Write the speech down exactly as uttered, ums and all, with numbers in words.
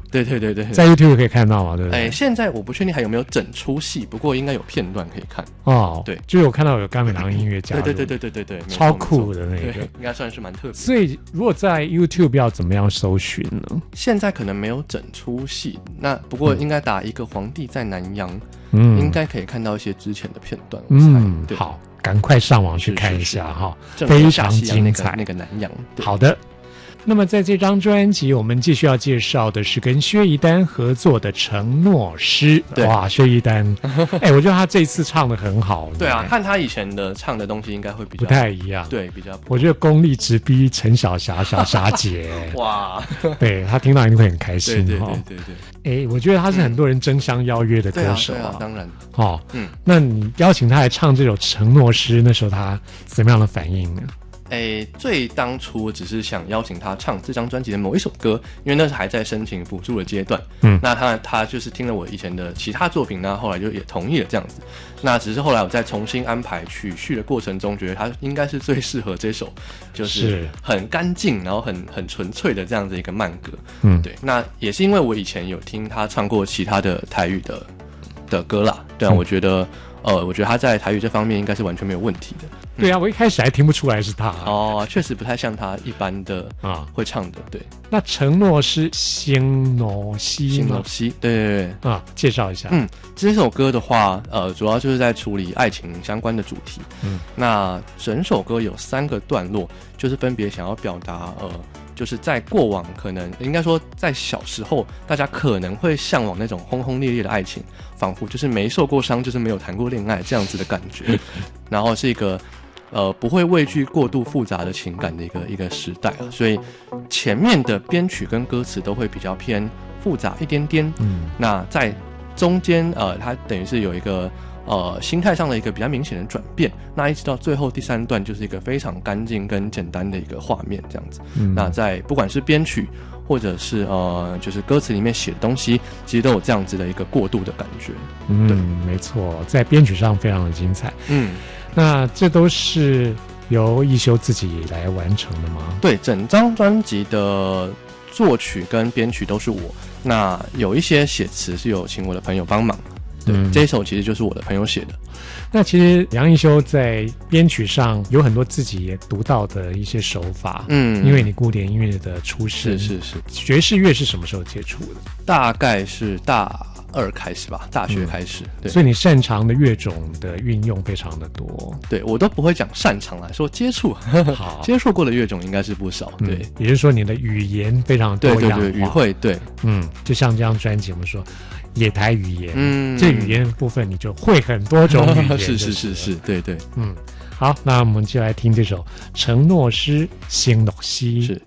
对对对对， 在 YouTube 可以看到嘛，对不对？ 哎，现在我不确定还有没有整出戏，不过应该有片段可以看。 哦， 对， 就是我看到有甘美郎音乐加入， 对对对对对对对， 超酷的那个， 应该算是蛮特别。 所以如果在 YouTube 要怎么样搜寻呢？ 现在可能没有整出戏，那不过应该打一个皇帝在南洋， 嗯， 应该可以看到一些之前的片段。 嗯，好，赶快上网去看一下哈，非常精彩。 那个南洋， 好的。那么在这张专辑，我们继续要介绍的是跟薛逸丹合作的《承诺诗》。哇，薛逸丹，哎，我觉得他这次唱的很好。 对啊，看他以前的唱的东西，应该会比较不太一样。 对，比较。 我觉得功力直逼陈小霞、小霞姐。 哇， 对他听到一定会很开心哈。对对对对。 哎，我觉得他是很多人争相邀约的歌手啊。当然。 哦，嗯，那你邀请他来唱这首《承诺诗》，那时候他怎么样的反应呢？ 诶，最当初只是想邀请他唱这张专辑的某一首歌，因为那是还在申请补助的阶段。嗯，那他他就是听了我以前的其他作品呢，后来就也同意了这样子。那只是后来我在重新安排曲序的过程中，觉得他应该是最适合这首，就是很干净，然后很很纯粹的这样子一个慢歌。嗯，对。那也是因为我以前有听他唱过其他的台语的的歌啦，对啊，嗯、我觉得。呃，我觉得他在台语这方面应该是完全没有问题的。 嗯、对啊，我一开始还听不出来是他哦，确实不太像他一般的啊会唱的。对， 那承诺是新诺西新诺西，对对对啊，介绍一下。 嗯，这首歌的话，呃，主要就是在处理爱情相关的主题。嗯，那整首歌有三个段落，就是分别想要表达呃。就是在过往可能应该说在小时候大家可能会向往那种轰轰烈烈的爱情，仿佛就是没受过伤就是没有谈过恋爱这样子的感觉，然后是一个呃不会畏惧过度复杂的情感的一个一个时代啊，所以前面的编曲跟歌词都会比较偏复杂一点点，嗯，那在中间呃它等于是有一个呃，心态上的一个比较明显的转变，那一直到最后第三段就是一个非常干净跟简单的一个画面这样子。嗯，那在不管是编曲或者是呃，就是歌词里面写的东西，其实都有这样子的一个过渡的感觉。 嗯，没错，在编曲上非常的精彩。嗯，那这都是由一休自己来完成的吗？ 对，整张专辑的作曲跟编曲都是我，那有一些写词是有请我的朋友帮忙。对，嗯、这一首其实就是我的朋友写的。 那其实杨一修在编曲上有很多自己也独到的一些手法，嗯，因为你古典音乐的出身， 是是是。 爵士乐是什么时候接触的？ 大概是大二开始吧，大学开始。嗯、对， 所以你擅长的乐种的运用非常的多。 对，我都不会讲擅长啦，说接触，好，接触过的乐种应该是不少。对， 嗯、也就是说你的语言非常多样化。 对对对，语汇对， 嗯，就像这张专辑我们说。野台语言，嗯，这语言部分你就会很多种语言， 是是是是，对对， 嗯，好，那我们就来听这首《承诺诗·新诺西》。 是。